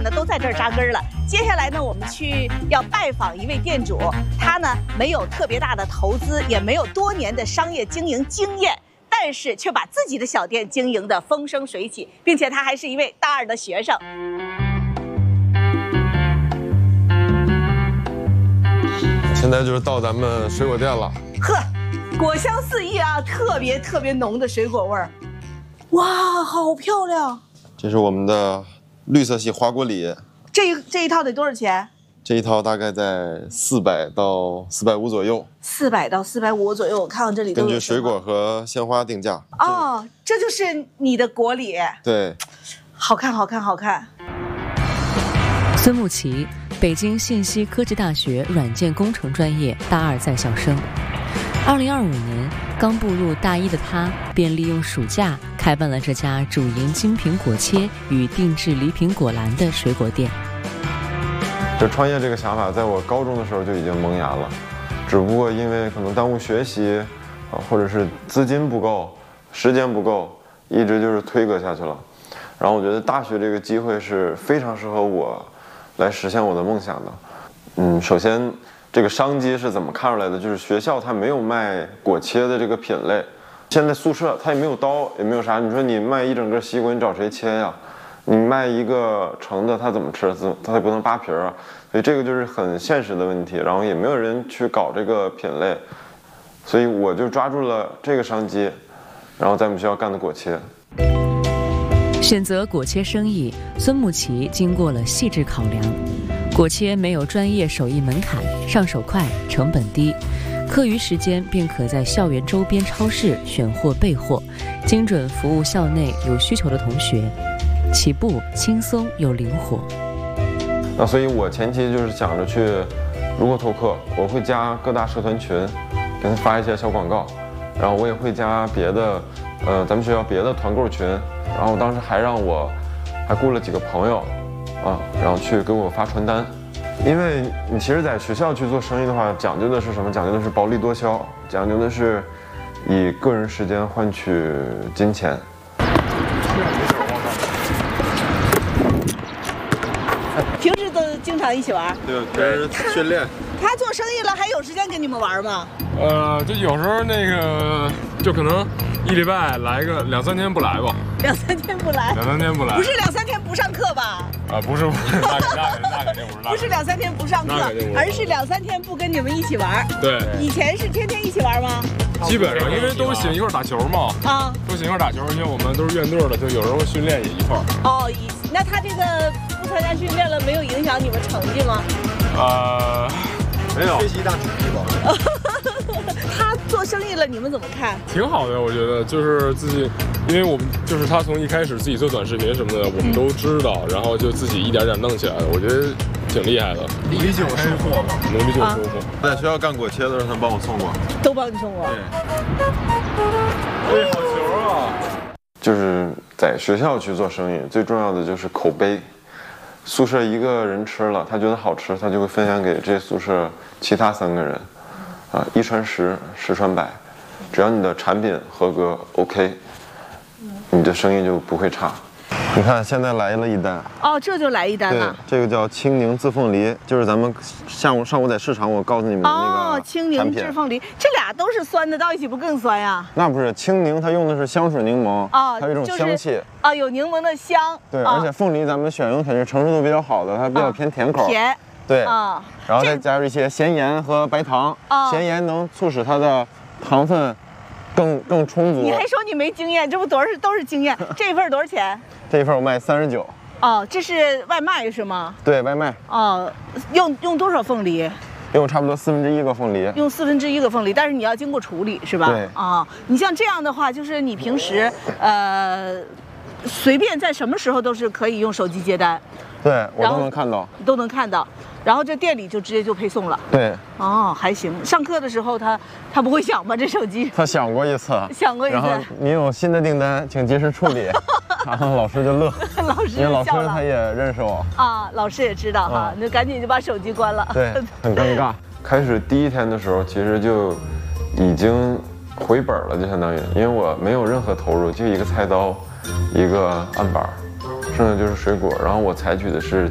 呢都在这儿扎根了。接下来呢，我们要拜访一位店主，他呢没有特别大的投资，也没有多年的商业经营经验，但是却把自己的小店经营得风生水起，并且他还是一位大二的学生。 现在就是到咱们水果店了。 呵，果香四溢啊，特别浓的水果味儿。哇，好漂亮！ 这是我们的绿色系花果李。 这一套得多少钱？ 这一套大概在400到450左右。 400到450左右，我看看这里都有。 根据水果和鲜花定价。 哦，这就是你的果李。 对， 好看，好看，好看。 孙慕琦，北京信息科技大学软件工程专业大二在校生。2025年刚步入大一的他，便利用暑假开办了这家主营精品果切与定制礼品果篮的水果店。 这创业这个想法在我高中的时候就已经萌芽了，只不过因为可能耽误学习，或者是资金不够、时间不够，一直就是推搁下去了。然后我觉得大学这个机会是非常适合我来实现我的梦想的。首先这个商机是怎么看出来的？就是学校它没有卖果切的这个品类，现在宿舍它也没有刀，也没有啥。你说你卖一整个西瓜，你找谁切呀？你卖一个橙子，它怎么吃？它也不能扒皮儿啊。所以这个就是很现实的问题。然后也没有人去搞这个品类，所以我就抓住了这个商机，然后在我们学校干的果切。 选择果切生意，孙慕琦经过了细致考量。果切没有专业手艺门槛，上手快，成本低，课余时间便可在校园周边超市选货备货，精准服务校内有需求的同学，起步轻松又灵活。 那所以我前期就是想着去，如果投课，我会加各大社团群，给他发一些小广告，然后我也会加别的，咱们学校别的团购群，然后当时还雇了几个朋友。然后去给我发传单，因为你其实在学校去做生意的话，讲究的是什么？讲究的是薄利多销，讲究的是以个人时间换取金钱。 平时都经常一起玩？ 对，平时训练。 他做生意了，还有时间跟你们玩吗？ 就有时候就可能1礼拜来个2、3天不来吧。 2、3天不来 ？2、3天不来。 不是2、3天不上课吧？ 不是，那肯定不是。 不是2、3天不上课，而是2、3天不跟你们一起玩。 对。 以前是天天一起玩吗？ 基本上，因为都喜欢一块打球嘛。都喜欢一块打球，而且我们都是院队的，就有时候训练也一块。 那他这个不参加训练了，没有影响你们成绩吗？ 没有。 学习大成绩吧。 他做生意了，你们怎么看？ 挺好的，我觉得就是自己，因为我们就是他从一开始自己做短视频什么的，我们都知道，然后就自己一点点弄起来了，我觉得挺厉害的。 努力就有收获嘛， 努力就有收获。 在学校干果切的时候，他们帮我送过， 都帮你送过。 对，好球啊！ 就是在学校去做生意，最重要的就是口碑。宿舍一个人吃了，他觉得好吃，他就会分享给这宿舍其他3个人，1传10，10传100，只要你的产品合格 OK， 你的生意就不会差。你看，现在来了一单。 这就来一单了。 对，这个叫青柠自凤梨，就是咱们上午在市场我告诉你们的那个青柠自凤梨，这俩都是酸的，到一起不更酸呀？ 那不是，青柠它用的是香水柠檬，它有一种香气。 有柠檬的香。 对，而且凤梨咱们选用肯定成熟度比较好的，它比较偏甜口。 甜。 对。然后再加入一些咸盐和白糖，咸盐能促使它的糖分更充足。 你还说你没经验，这不都是经验？这一份多少钱？ 这一份我卖39。 这是外卖是吗？ 对，外卖。 用多少凤梨？ 用差不多1/4个凤梨。 用1/4个凤梨，但是你要经过处理是吧？ 对。 你像这样的话，就是你平时随便在什么时候都是可以用手机接单。 对，我都能看到。 都能看到。然后这店里就直接就配送了。 对。 还行。上课的时候他不会响吗？这手机？ 他响过一次。 然后您有新的订单，请及时处理。然后老师就乐。因为老师他也认识我。 老师也知道哈，你就赶紧就把手机关了。 对，很尴尬。开始第1天的时候，其实就已经回本了，就相当于，因为我没有任何投入，就一个菜刀，一个案板，剩下就是水果。然后我采取的是